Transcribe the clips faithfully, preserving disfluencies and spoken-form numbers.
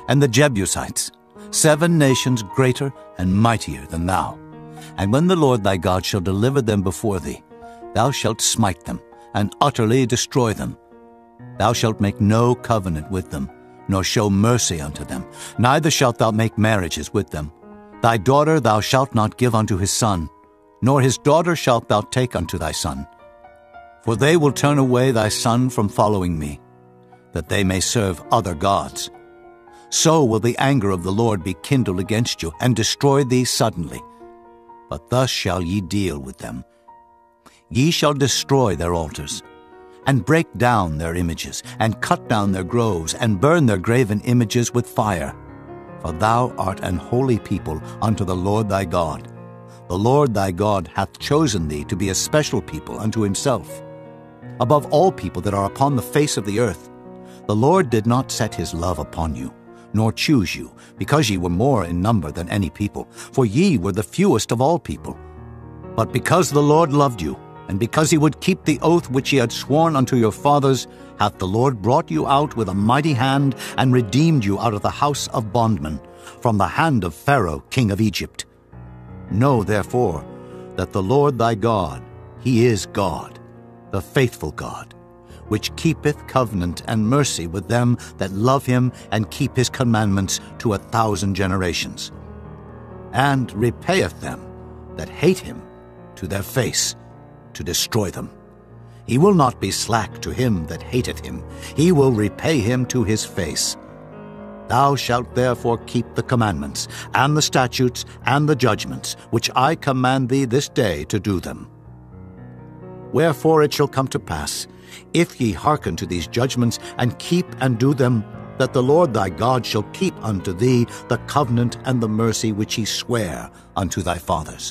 and the Jebusites, seven nations greater and mightier than thou. And when the Lord thy God shall deliver them before thee, thou shalt smite them, and utterly destroy them. Thou shalt make no covenant with them, nor show mercy unto them, neither shalt thou make marriages with them. Thy daughter thou shalt not give unto his son, nor his daughter shalt thou take unto thy son. For they will turn away thy son from following me, that they may serve other gods. So will the anger of the Lord be kindled against you, and destroy thee suddenly. But thus shall ye deal with them. Ye shall destroy their altars, and break down their images, and cut down their groves, and burn their graven images with fire. For thou art an holy people unto the Lord thy God. The Lord thy God hath chosen thee to be a special people unto himself, above all people that are upon the face of the earth. The Lord did not set his love upon you, nor choose you, because ye were more in number than any people, for ye were the fewest of all people. But because the Lord loved you, and because he would keep the oath which he had sworn unto your fathers, hath the Lord brought you out with a mighty hand, and redeemed you out of the house of bondmen, from the hand of Pharaoh king of Egypt. Know therefore that the Lord thy God, he is God, the faithful God, which keepeth covenant and mercy with them that love him and keep his commandments to a thousand generations, and repayeth them that hate him to their face, to destroy them. He will not be slack to him that hateth him. He will repay him to his face. Thou shalt therefore keep the commandments, and the statutes, and the judgments, which I command thee this day to do them. Wherefore it shall come to pass, if ye hearken to these judgments, and keep and do them, that the Lord thy God shall keep unto thee the covenant and the mercy which he sware unto thy fathers.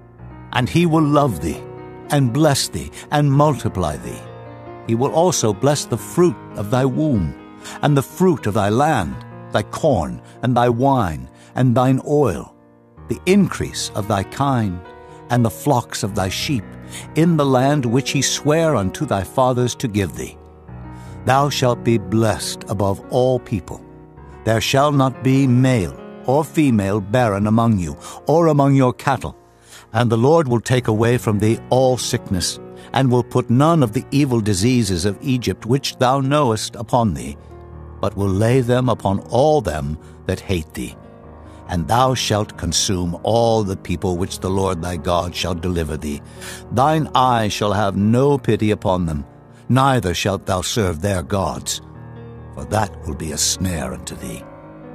And he will love thee, and bless thee, and multiply thee. He will also bless the fruit of thy womb, and the fruit of thy land, thy corn, and thy wine, and thine oil, the increase of thy kine, and the flocks of thy sheep, in the land which he sware unto thy fathers to give thee. Thou shalt be blessed above all people. There shall not be male or female barren among you, or among your cattle. And the Lord will take away from thee all sickness, and will put none of the evil diseases of Egypt which thou knowest upon thee, but will lay them upon all them that hate thee. And thou shalt consume all the people which the Lord thy God shall deliver thee. Thine eye shall have no pity upon them, neither shalt thou serve their gods, for that will be a snare unto thee.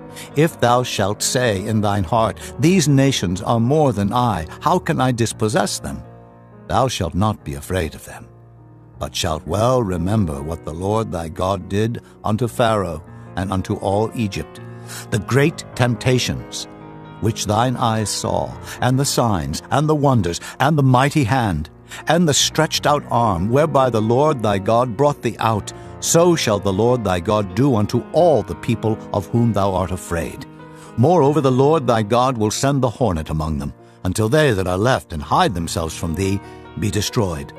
If thou shalt say in thine heart, These nations are more than I, how can I dispossess them? Thou shalt not be afraid of them, but shalt well remember what the Lord thy God did unto Pharaoh and unto all Egypt, the great temptations which thine eyes saw, and the signs, and the wonders, and the mighty hand, and the stretched out arm, whereby the Lord thy God brought thee out. So shall the Lord thy God do unto all the people of whom thou art afraid. Moreover, the Lord thy God will send the hornet among them, until they that are left and hide themselves from thee be destroyed.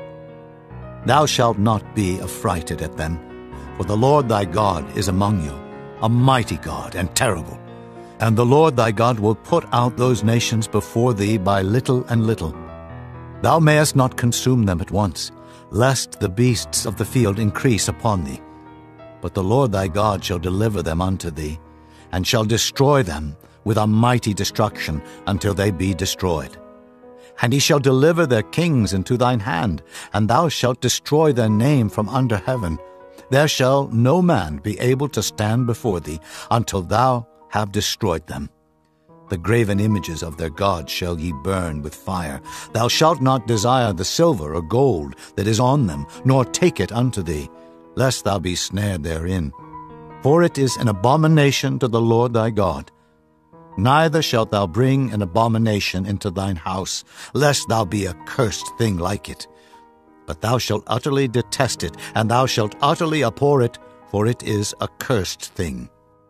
Thou shalt not be affrighted at them, for the Lord thy God is among you, a mighty God and terrible. And the Lord thy God will put out those nations before thee by little and little. Thou mayest not consume them at once, lest the beasts of the field increase upon thee. But the Lord thy God shall deliver them unto thee, and shall destroy them with a mighty destruction until they be destroyed. And he shall deliver their kings into thine hand, and thou shalt destroy their name from under heaven. There shall no man be able to stand before thee until thou have destroyed them. The graven images of their gods shall ye burn with fire. Thou shalt not desire the silver or gold that is on them, nor take it unto thee, lest thou be snared therein. For it is an abomination to the Lord thy God. Neither shalt thou bring an abomination into thine house, lest thou be a cursed thing like it. But thou shalt utterly detest it, and thou shalt utterly abhor it, for it is a cursed thing.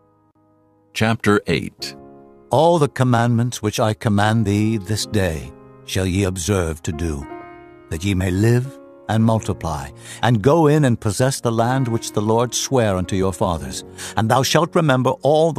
Chapter eight. All the commandments which I command thee this day shall ye observe to do, that ye may live and multiply, and go in and possess the land which the Lord sware unto your fathers. And thou shalt remember all the